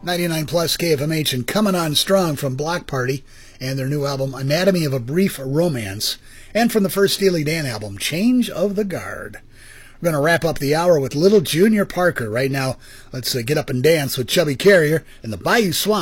99 plus KFMH and coming on strong from Block Party and their new album Anatomy of a Brief Romance, and from the first Steely Dan album Change of the Guard. We're going to wrap up the hour with Little Junior Parker. Right now, let's get up and dance with Chubby Carrier and the Bayou Swamp.